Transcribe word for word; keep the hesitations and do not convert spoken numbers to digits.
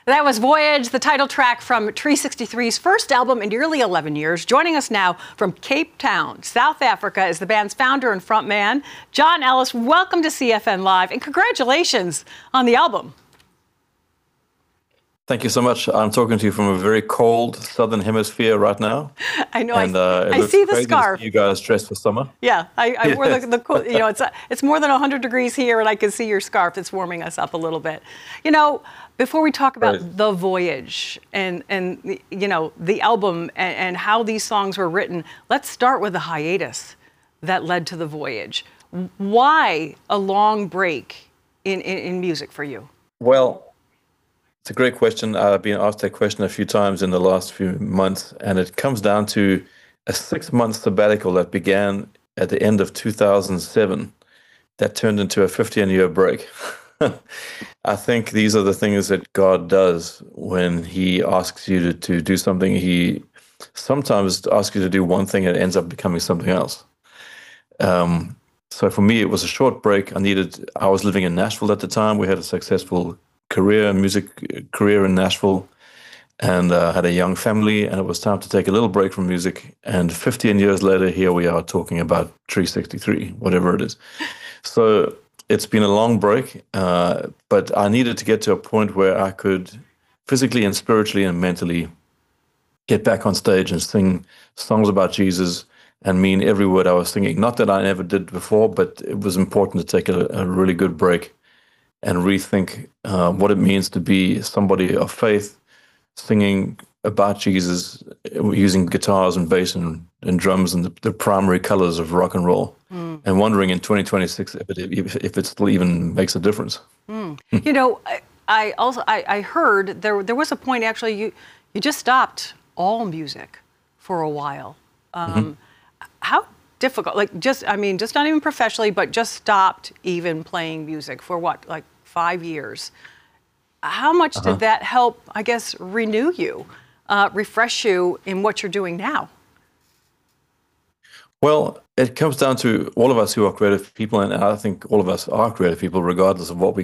That was Voyage, the title track from Tree sixty-three's first album in nearly eleven years. Joining us now from Cape Town, South Africa, is the band's founder and frontman, John Ellis. Welcome to C F N Live, and congratulations on the album. Thank you so much. I'm talking to you from a very cold southern hemisphere right now. I know. And, I, uh, I see the scarf. You guys dressed for summer. Yeah, I, I wore the, the, you know, it's a, it's more than one hundred degrees here, and I can see your scarf. It's warming us up a little bit. You know, before we talk about right. The Voyage and, and you know, the album and, and how these songs were written, let's start with the hiatus that led to The Voyage. Why a long break in, in, in music for you? Well, it's a great question. I've been asked that question a few times in the last few months, and it comes down to a six-month sabbatical that began at the end of two thousand seven that turned into a fifteen-year break. I think these are the things that God does when he asks you to, to do something. He sometimes asks you to do one thing and it ends up becoming something else. Um, so for me, it was a short break. I needed, I was living in Nashville at the time. We had a successful career, music career in Nashville, and uh, had a young family, and it was time to take a little break from music. And fifteen years later, here we are talking about Tree sixty-three, whatever it is. So it's been a long break, uh, but I needed to get to a point where I could physically and spiritually and mentally get back on stage and sing songs about Jesus and mean every word I was singing. Not that I never did before, but it was important to take a, a really good break and rethink uh, what it means to be somebody of faith, singing about Jesus, using guitars and bass and, and drums and the, the primary colors of rock and roll, mm. and wondering in twenty twenty-six if it, if, if it still even makes a difference. Mm. You know, I, I also I, I heard there there was a point actually you you just stopped all music for a while. Um, mm-hmm. How difficult? Like just I mean, just not even professionally, but just stopped even playing music for what, like five years. How much uh-huh. did that help, I guess, renew you, uh, refresh you in what you're doing now? Well, it comes down to all of us who are creative people, and I think all of us are creative people, regardless of what we